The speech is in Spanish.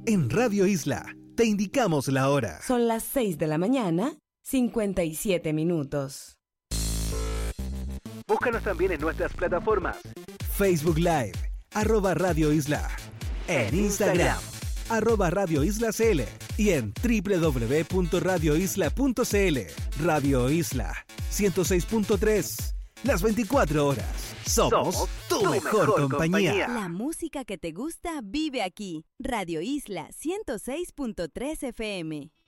En Radio Isla te indicamos la hora. Son las 6 de la mañana, 57 minutos. Búscanos también en nuestras plataformas. Facebook Live, @Radio Isla. En Instagram, @Radio Isla CL. Y en www.radioisla.cl. Radio Isla 106.3. Las 24 horas. Somos tu mejor compañía. La música que te gusta vive aquí. Radio Isla 106.3 FM.